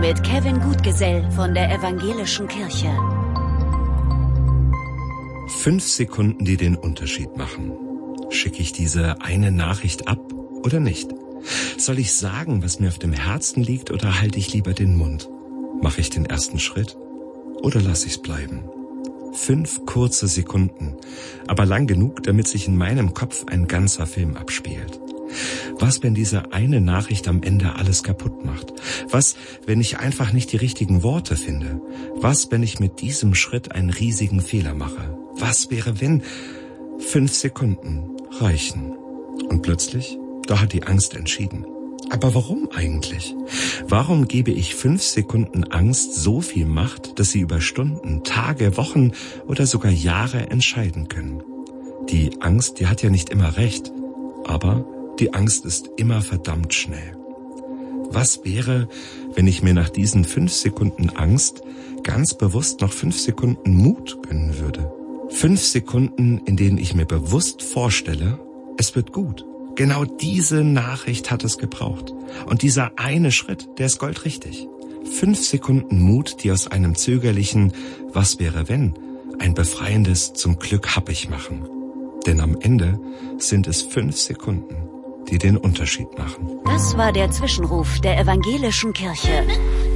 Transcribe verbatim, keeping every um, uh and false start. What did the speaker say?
mit Kevin Gutgesell von der Evangelischen Kirche. Fünf Sekunden, die den Unterschied machen. Schicke ich diese eine Nachricht ab oder nicht? Soll ich sagen, was mir auf dem Herzen liegt, oder halte ich lieber den Mund? Mache ich den ersten Schritt oder lasse ich es bleiben? Fünf kurze Sekunden, aber lang genug, damit sich in meinem Kopf ein ganzer Film abspielt. Was, wenn diese eine Nachricht am Ende alles kaputt macht? Was, wenn ich einfach nicht die richtigen Worte finde? Was, wenn ich mit diesem Schritt einen riesigen Fehler mache? Was wäre, wenn? Fünf Sekunden reichen. Und plötzlich, da hat die Angst entschieden. Aber warum eigentlich? Warum gebe ich fünf Sekunden Angst so viel Macht, dass sie über Stunden, Tage, Wochen oder sogar Jahre entscheiden können? Die Angst, die hat ja nicht immer recht, aber die Angst ist immer verdammt schnell. Was wäre, wenn ich mir nach diesen fünf Sekunden Angst ganz bewusst noch fünf Sekunden Mut gönnen würde? Fünf Sekunden, in denen ich mir bewusst vorstelle, es wird gut. Genau diese Nachricht hat es gebraucht. Und dieser eine Schritt, der ist goldrichtig. Fünf Sekunden Mut, die aus einem zögerlichen Was wäre wenn ein befreiendes zum Glück happig machen. Denn am Ende sind es fünf Sekunden, die den Unterschied machen. Das war der Zwischenruf der Evangelischen Kirche.